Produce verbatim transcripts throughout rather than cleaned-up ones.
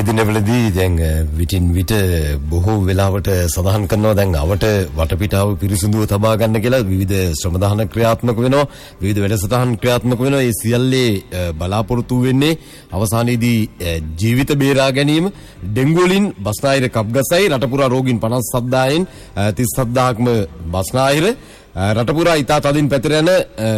මේ දිනවලදී දැන් විටින් විට බොහෝ වෙලාවට සඳහන් කරනවා දැන් අවට වටපිටාව පිරිසිදුව තබා ගන්න කියලා විවිධ ශ්‍රමදාන ක්‍රියාත්මක වෙනවා විවිධ වැඩසටහන් ක්‍රියාත්මක වෙනවා ඒ සියල්ලේ බලාපොරොත්තු වෙන්නේ අවසානයේදී ජීවිත බේරා ගැනීම ඩෙන්ගු වලින් බස්නාහිර කප්ගසයි රටපුරා රෝගීන් පනස් හදායෙන් තිස් හදාක්ම බස්නාහිර රටපුරා ඉතා තදින් පැතිර යන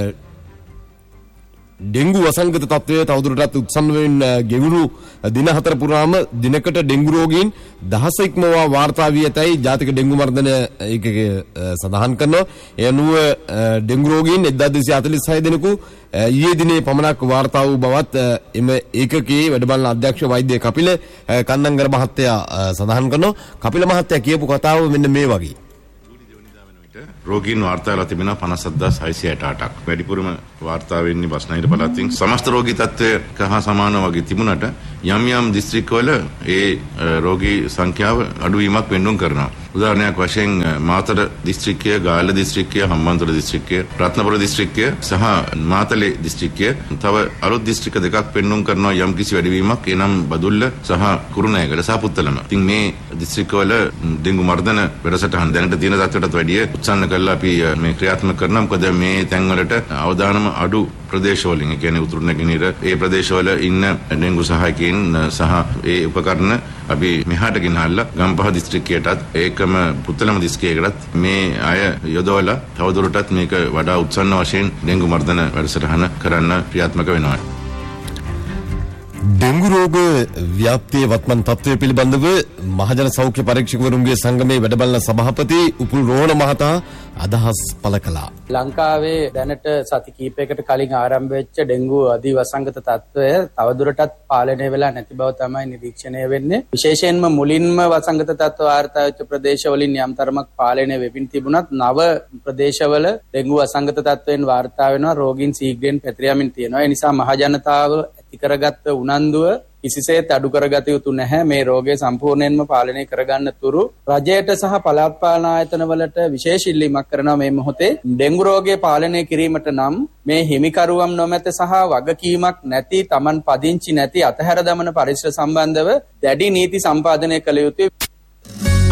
ඩෙන්ගු වසංගත තත්ත්වය තවදුරටත් උත්සන්න වෙමින් ගෙවුණු දින හතර පුරාම දිනකට ඩෙන්ගු රෝගීන් දහස ඉක්මවා වාර්තා වී ඇතැයි ජාතික ඩෙන්ගු මර්ධන ඒකකය සඳහන් කරනවා. ඒ අනුව ඩෙන්ගු රෝගීන් එක්දාස් දෙසිය හතළිස් හය දෙනෙකු ඊයේ දිනේ පමණක් වාර්තා වූ බවත් එම ඒකකයේ වැඩබලන අධ්‍යක්ෂ වෛද්‍ය කපිල කන්නංගර මහත්තයා සඳහන් කරනවා. කපිල මහත්තයා කියපු කතාව මෙන්න මේ වගේ. රෝගීන් වාර්තා වෙලා තිබෙනවා පනස් හදාස් හයසිය අටක්. වැඩිපුරම වාර්තා වෙන්නේ බස්නාහිර පළාතෙන්. සමස්ත රෝගී තත්ත්වයක හා සමානව වගේ තිබුණාට යම් යම් දිස්ත්‍රික්කවල ඒ රෝගී සංඛ්‍යාව අඩුවීමක් වෙන්නුම් කරනවා. උදාහරණයක් වශයෙන් මාතර දිස්ත්‍රික්කය, ගාල්ල දිස්ත්‍රික්කය, හම්බන්තොට දිස්ත්‍රික්කය, රත්නපුර දිස්ත්‍රික්කය සහ මාතලේ දිස්ත්‍රික්කය තව අලුත් දිස්ත්‍රික්ක දෙකක් පෙන්නුම් කරනවා යම් කිසි වැඩිවීමක්. එනම් බදුල්ල සහ කුරුණෑගල සහ පුත්තලම. ඉතින් මේ දිස්ත්‍රික්කවල ඩෙන්ගු මර්ධන වැඩසටහන දැනට තියෙන තත්ත්වයටත් වැඩිය උත්සන්න කරලා අපි මේ ක්‍රියාත්මක කරනවා. මොකද මේ තැන්වලට අවදානම අඩු ප්‍රදේශවලින්, ඒ කියන්නේ උතුරු නැගෙනහිර ඒ ප්‍රදේශවල ඉන්න ඩෙන්ගු සහායකයින් සහ ඒ උපකරණ අපි මෙහාට ගෙනහල්ලා ගම්පහ දිස්ත්‍රික්කයටත් ඒකම පුත්තලම දිස්ත්‍රික්කයකටත් මේ අය යොදවලා තවදුරටත් මේක වඩා උත්සන්න වශයෙන් ඩෙන්ගු මර්ධන වැඩසටහන කරන්න ක්‍රියාත්මක වෙනවා. ඩෙන්ගු රෝග ව්‍යාප්තියේ වත්මන් තත්ත්වය පිළිබඳව මහජන සෞඛ්‍ය පරීක්ෂකවරුන්ගේ සංගමේ වැඩබලන සභාපති උපුල් රෝහණ මහතා අදහස් පළ කළා. ලංකාවේ දැනට සති කිහිපයකට කලින් ආරම්භ වෙච්ච ඩෙන්ගු අධි වසංගත තත්ත්වය තවදුරටත් පාලනය වෙලා නැති බව තමයි නිරීක්ෂණය වෙන්නේ. විශේෂයෙන්ම මුලින්ම වසංගත තත්ත්ව වාර්තා වෙච්ච ප්‍රදේශවලින් යම් තරමක් පාලනය වෙමින් තිබුණත් නව ප්‍රදේශවල ඩෙන්ගු වසංගත තත්ත්වයෙන් වාර්තා වෙනවා රෝගීන් ශීඝ්‍රයෙන් පැතිර යමින් තියෙනවා. ඒ නිසා මහජනතාව ඇති කරගත්ත උනන්දුව කිසිසේත් අඩු කරගත යුතු නැහැ. මේ රෝගය සම්පූර්ණයෙන්ම පාලනය කරගන්න තුරු රජයට සහ පළාත් පාලන ආයතන වලට විශේෂ ඉල්ලීමක් කරනවා මේ මොහොතේ. ඩෙන්ගු රෝගය පාලනය කිරීමට නම් මේ හිමිකරුවම් නොමැත සහ වගකීමක් නැති, Taman පදිංචි නැති අතහැර දමන පරිසර සම්බන්ධව දැඩි නීති සම්පාදනය කළ යුතුයි.